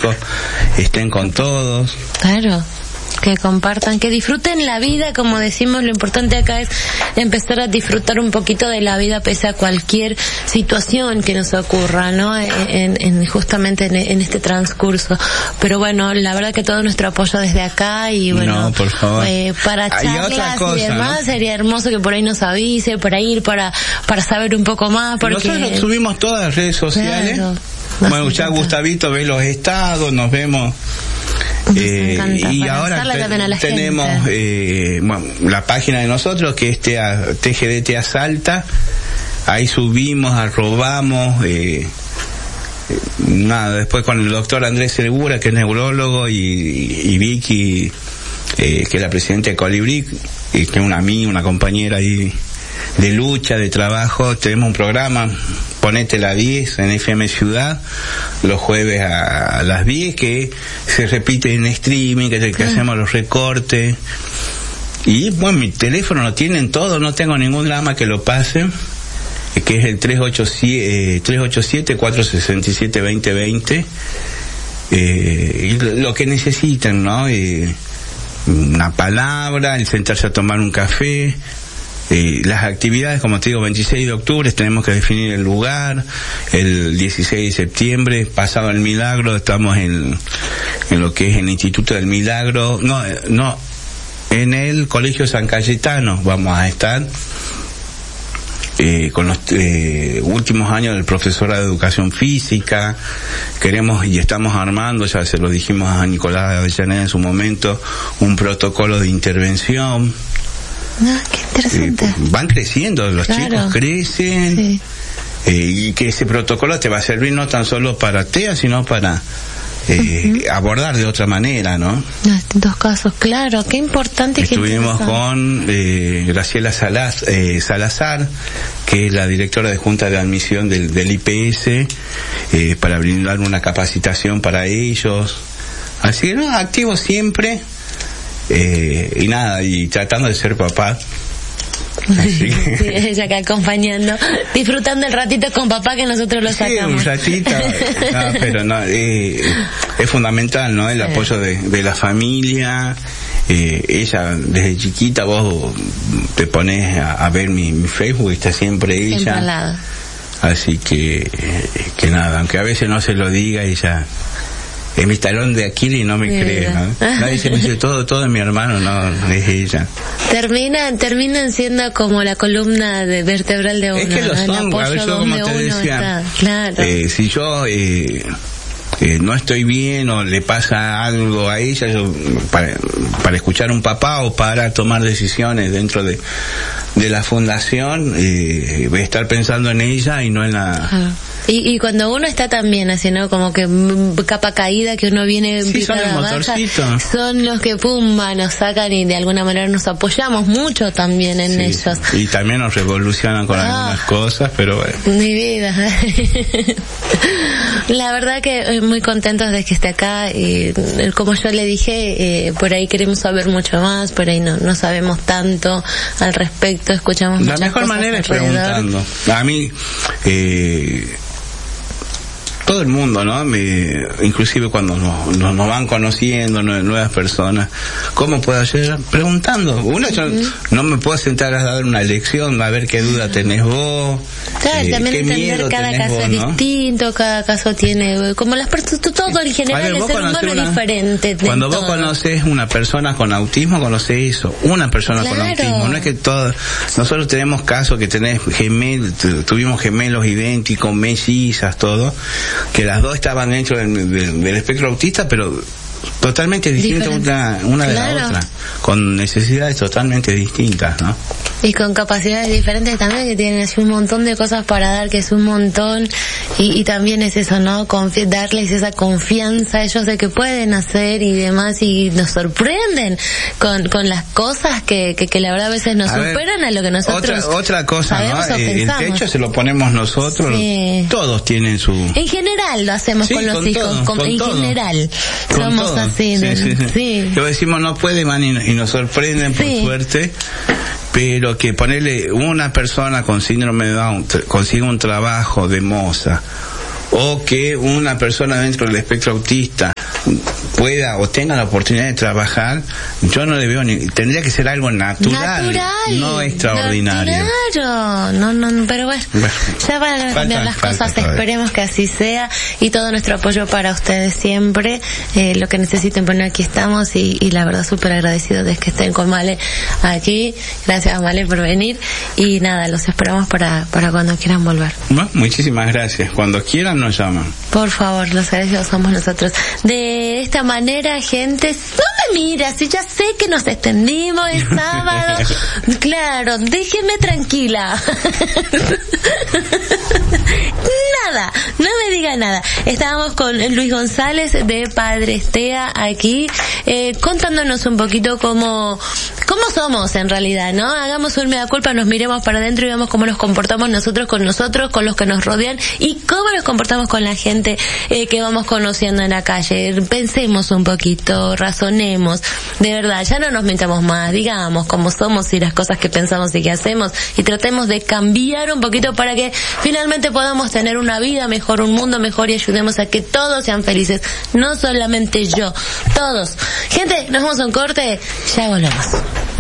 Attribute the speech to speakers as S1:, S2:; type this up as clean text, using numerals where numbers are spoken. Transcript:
S1: chicos estén con todos.
S2: Claro. Que compartan, que disfruten la vida, como decimos, lo importante acá es empezar a disfrutar un poquito de la vida pese a cualquier situación que nos ocurra, ¿no? Justamente en este transcurso. Pero bueno, la verdad que todo nuestro apoyo desde acá y bueno,
S1: no, por favor.
S2: Para charlas y demás, ¿no? Sería hermoso que por ahí nos avise, para ir, para saber un poco más, porque
S1: nosotros subimos todas las redes sociales. Claro. Bueno, ya Gustavito ve los estados, nos vemos. Y ahora tenemos la página de nosotros, que es TGDT Salta. Ahí subimos, arrobamos, después con el doctor Andrés Segura, que es neurólogo, y Vicky, que es la presidenta de Colibrí, que es una compañera ahí de lucha, de trabajo. Tenemos un programa, Ponete la 10 en FM Ciudad, los jueves a las 10, que se repite en streaming, que es el que hacemos los recortes. Y bueno, mi teléfono lo tienen todo, no tengo ningún drama que lo pasen, que es el 387-467-2020. Lo que necesitan, ¿no? Una palabra, el sentarse a tomar un café. Las actividades, como te digo, 26 de octubre tenemos que definir el lugar, el 16 de septiembre, pasado el Milagro, estamos en lo que es el Instituto del Milagro, en el Colegio San Cayetano vamos a estar, con los últimos años del profesorado de educación física. Queremos y estamos armando, ya se lo dijimos a Nicolás Avellaneda en su momento, un protocolo de intervención.
S2: Qué interesante.
S1: Van creciendo, los chicos crecen, y que ese protocolo te va a servir no tan solo para TEA, sino para abordar de otra manera, ¿no?
S2: En distintos casos, claro, qué importante.
S1: Estuvimos con Graciela Salazar, que es la directora de Junta de Admisión del IPS, para brindar una capacitación para ellos. Así que, activo siempre. Y tratando de ser papá.
S2: Sí, ella acá acompañando, disfrutando el ratito con papá que nosotros lo sacamos.
S1: Sí, un ratito, pero es fundamental, ¿no? El apoyo de la familia. Ella, desde chiquita, vos te pones a ver mi Facebook y está siempre ella. Así que nada, aunque a veces no se lo diga, ella es mi talón de Aquiles y no me cree, ¿no? Nadie se me dice todo es mi hermano, no, es ella.
S2: Terminan siendo como la columna vertebral de uno.
S1: Es que lo son, a ver, yo como te decía,
S2: claro.
S1: Si yo no estoy bien o le pasa algo a ella, yo para escuchar a un papá o para tomar decisiones dentro de la fundación, voy a estar pensando en ella y no en la...
S2: Y cuando uno está también así, ¿no? Como que capa caída, que uno viene
S1: picada baja,
S2: son los que nos sacan y de alguna manera nos apoyamos mucho también en ellos.
S1: Y también nos revolucionan con algunas cosas, pero bueno.
S2: Mi vida. La verdad que muy contentos de que esté acá, y como yo le dije, por ahí queremos saber mucho más, por ahí no sabemos tanto al respecto, escuchamos muchas cosas.
S1: La mejor manera es preguntando. A mí, todo el mundo, ¿no? Inclusive cuando nos van conociendo nuevas personas, ¿cómo puedo ayudar? Preguntando. Yo no me puedo sentar a dar una lección, a ver qué duda tenés vos.
S2: Claro, también entender cada caso es distinto, cada caso tiene, como las personas, todo en general, el ser humano es diferente.
S1: Cuando vos conocés una persona con autismo, conocés eso, una persona con autismo, no es que nosotros tenemos casos que tuvimos gemelos idénticos, mellizas, todo, que las dos estaban dentro del espectro autista, pero totalmente distintas una de la otra, con necesidades totalmente distintas, ¿no?
S2: Y con capacidades diferentes también, que tienen así un montón de cosas para dar, que es un montón, y también es eso, ¿no? Darles esa confianza a ellos de que pueden hacer y demás, y nos sorprenden con las cosas que la verdad a veces nos superan a lo que nosotros
S1: otra cosa, ¿no? El techo se lo ponemos nosotros, todos tienen su...
S2: En general lo hacemos con los hijos, en general somos así. Sí.
S1: Lo decimos, no puede, man, y nos sorprenden por suerte. Pero que ponerle una persona con síndrome de Down consiga un trabajo de moza, o que una persona dentro del espectro autista pueda o tenga la oportunidad de trabajar, yo no le veo tendría que ser algo natural, no extraordinario.
S2: Claro, no, pero bueno, ya van a cambiar las cosas, esperemos que así sea, y todo nuestro apoyo para ustedes siempre, lo que necesiten, bueno, aquí estamos, y la verdad súper agradecidos de que estén con Male aquí. Gracias, Male, por venir, y nada, los esperamos para cuando quieran volver.
S1: Bueno, muchísimas gracias, cuando quieran nos llaman.
S2: Por favor, los agradecidos somos nosotros. De esta manera, gente, no me miras, y ya sé que nos extendimos el sábado. Claro, déjenme tranquila. Nada, no me diga nada. Estábamos con Luis González de Padre Estea aquí, contándonos un poquito cómo somos en realidad, ¿no? Hagamos un mea culpa, nos miremos para adentro y veamos cómo nos comportamos nosotros, con los que nos rodean, y cómo nos comportamos con la gente que vamos conociendo en la calle. Pensemos un poquito, razonemos, de verdad, ya no nos mentamos más, digamos cómo somos y las cosas que pensamos y que hacemos, y tratemos de cambiar un poquito para que finalmente podamos tener una vida mejor, un mundo mejor, y ayudemos a que todos sean felices, no solamente yo, todos. Gente, nos vamos a un corte, ya volvemos.